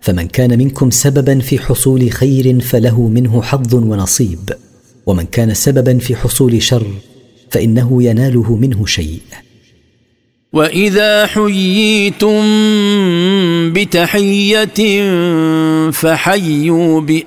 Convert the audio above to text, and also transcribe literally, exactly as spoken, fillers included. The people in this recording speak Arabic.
فمن كان منكم سببا في حصول خير فله منه حظ ونصيب، ومن كان سببا في حصول شر فإنه يناله منه شيء. وإذا حييتم بتحية فحيوا